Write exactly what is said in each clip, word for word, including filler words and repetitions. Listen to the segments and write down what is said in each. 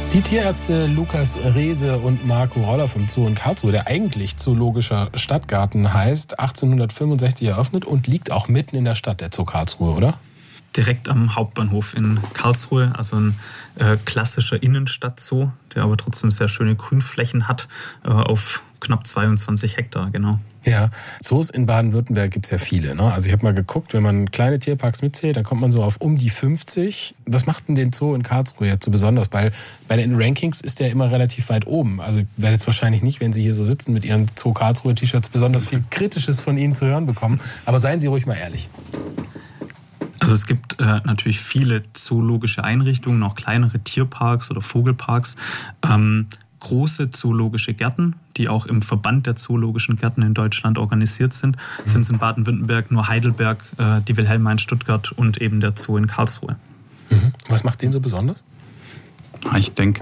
Die Tierärzte Lukas Reese und Marco Roller vom Zoo in Karlsruhe, der eigentlich Zoologischer Stadtgarten heißt, achtzehnhundertfünfundsechzig eröffnet und liegt auch mitten in der Stadt, der Zoo Karlsruhe, oder? Direkt am Hauptbahnhof in Karlsruhe, also ein äh, klassischer Innenstadtzoo, der aber trotzdem sehr schöne Grünflächen hat, äh, auf knapp zweiundzwanzig Hektar, genau. Ja, Zoos in Baden-Württemberg gibt es ja viele, ne? Also ich habe mal geguckt, wenn man kleine Tierparks mitzählt, dann kommt man so auf um die fünfzig. Was macht denn den Zoo in Karlsruhe jetzt so besonders? Weil bei den Rankings ist der immer relativ weit oben. Also ich werde jetzt wahrscheinlich nicht, wenn Sie hier so sitzen mit Ihren Zoo Karlsruhe T-Shirts, besonders viel Kritisches von Ihnen zu hören bekommen. Aber seien Sie ruhig mal ehrlich. Also es gibt äh, natürlich viele zoologische Einrichtungen, auch kleinere Tierparks oder Vogelparks, ähm, große zoologische Gärten, die auch im Verband der zoologischen Gärten in Deutschland organisiert sind, mhm. sind es in Baden-Württemberg nur Heidelberg, äh, die Wilhelma in Stuttgart und eben der Zoo in Karlsruhe. Mhm. Was macht den so besonders? Ich denke,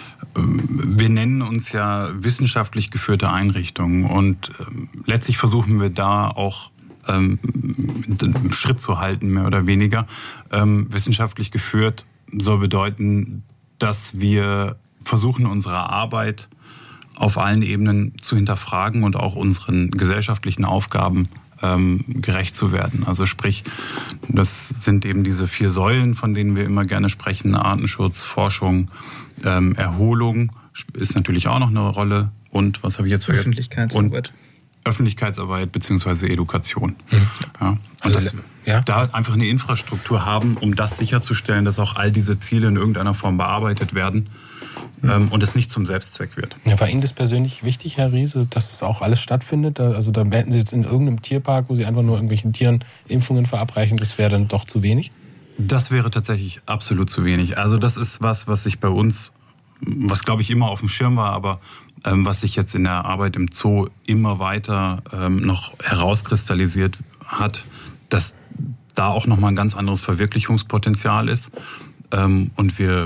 wir nennen uns ja wissenschaftlich geführte Einrichtungen und letztlich versuchen wir da auch ähm, Schritt zu halten, mehr oder weniger. Ähm, wissenschaftlich geführt soll bedeuten, dass wir versuchen, unsere Arbeit auf allen Ebenen zu hinterfragen und auch unseren gesellschaftlichen Aufgaben ähm, gerecht zu werden. Also sprich, das sind eben diese vier Säulen, von denen wir immer gerne sprechen: Artenschutz, Forschung, ähm, Erholung ist natürlich auch noch eine Rolle und was habe ich jetzt vergessen? Öffentlichkeitsarbeit. Und Öffentlichkeitsarbeit bzw. Education. Mhm. Ja. Und also, dass ja. da einfach eine Infrastruktur haben, um das sicherzustellen, dass auch all diese Ziele in irgendeiner Form bearbeitet werden. Mhm. Und es nicht zum Selbstzweck wird. Ja, war Ihnen das persönlich wichtig, Herr Reese, dass es auch alles stattfindet? Also da hätten Sie jetzt in irgendeinem Tierpark, wo Sie einfach nur irgendwelchen Tieren Impfungen verabreichen, das wäre dann doch zu wenig? Das wäre tatsächlich absolut zu wenig. Also das ist was, was sich bei uns, was glaube ich immer auf dem Schirm war, aber ähm, was sich jetzt in der Arbeit im Zoo immer weiter ähm, noch herauskristallisiert hat, dass da auch nochmal ein ganz anderes Verwirklichungspotenzial ist ähm, und wir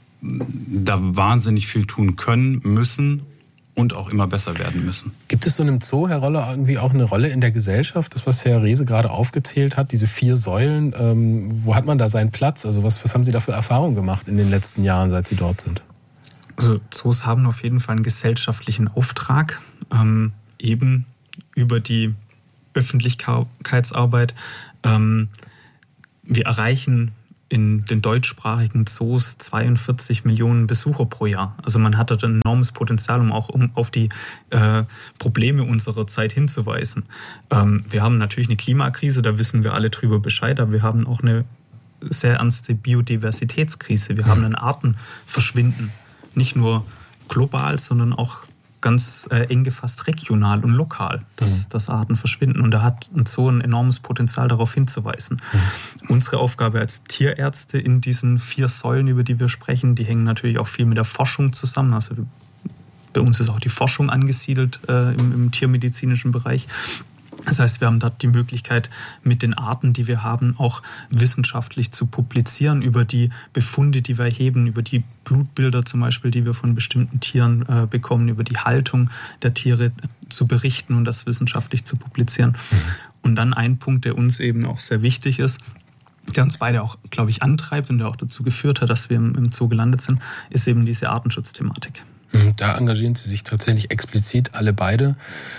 da wahnsinnig viel tun können, müssen und auch immer besser werden müssen. Gibt es so einem Zoo, Herr Roller, irgendwie auch eine Rolle in der Gesellschaft? Das, was Herr Reese gerade aufgezählt hat, diese vier Säulen, ähm, wo hat man da seinen Platz? Also was, was haben Sie da für Erfahrungen gemacht in den letzten Jahren, seit Sie dort sind? Also Zoos haben auf jeden Fall einen gesellschaftlichen Auftrag, ähm, eben über die Öffentlichkeitsarbeit. Ähm, wir erreichen in den deutschsprachigen Zoos zweiundvierzig Millionen Besucher pro Jahr. Also man hat dort ein enormes Potenzial, um auch um auf die äh, Probleme unserer Zeit hinzuweisen. Ähm, wir haben natürlich eine Klimakrise, da wissen wir alle drüber Bescheid, aber wir haben auch eine sehr ernste Biodiversitätskrise. Wir haben ein Artenverschwinden, nicht nur global, sondern auch ganz äh, eng gefasst regional und lokal, dass, mhm. dass Arten verschwinden. Und da hat ein Zoo ein enormes Potenzial, darauf hinzuweisen. Mhm. Unsere Aufgabe als Tierärzte in diesen vier Säulen, über die wir sprechen, die hängen natürlich auch viel mit der Forschung zusammen. Also bei uns ist auch die Forschung angesiedelt äh, im, im tiermedizinischen Bereich. Das heißt, wir haben dort die Möglichkeit, mit den Arten, die wir haben, auch wissenschaftlich zu publizieren über die Befunde, die wir erheben, über die Blutbilder zum Beispiel, die wir von bestimmten Tieren äh, bekommen, über die Haltung der Tiere zu berichten und das wissenschaftlich zu publizieren. Mhm. Und dann ein Punkt, der uns eben auch sehr wichtig ist, der uns beide auch, glaube ich, antreibt und der auch dazu geführt hat, dass wir im, im Zoo gelandet sind, ist eben diese Artenschutzthematik. Da engagieren Sie sich tatsächlich explizit alle beide.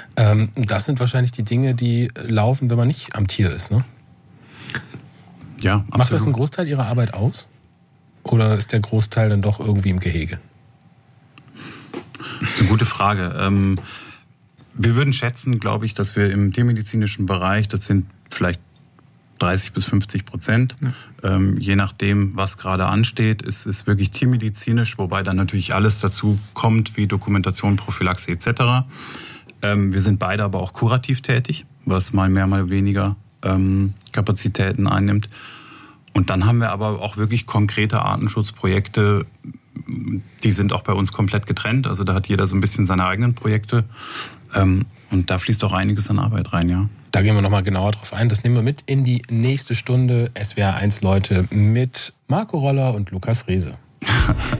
Das sind wahrscheinlich die Dinge, die laufen, wenn man nicht am Tier ist, ne? Ja, absolut. Macht das einen Großteil Ihrer Arbeit aus? Oder ist der Großteil dann doch irgendwie im Gehege? Das ist eine gute Frage. Wir würden schätzen, glaube ich, dass wir im tiermedizinischen Bereich, das sind vielleicht dreißig bis fünfzig Prozent. Ja. Ähm, je nachdem, was gerade ansteht, ist es wirklich tiermedizinisch, wobei dann natürlich alles dazu kommt, wie Dokumentation, Prophylaxe et cetera. Ähm, wir sind beide aber auch kurativ tätig, was mal mehr, mal weniger ähm, Kapazitäten einnimmt. Und dann haben wir aber auch wirklich konkrete Artenschutzprojekte, die sind auch bei uns komplett getrennt. Also da hat jeder so ein bisschen seine eigenen Projekte. Ähm, und da fließt auch einiges an Arbeit rein, ja. Da gehen wir nochmal genauer drauf ein. Das nehmen wir mit in die nächste Stunde S W R eins Leute mit Marco Roller und Lukas Reese.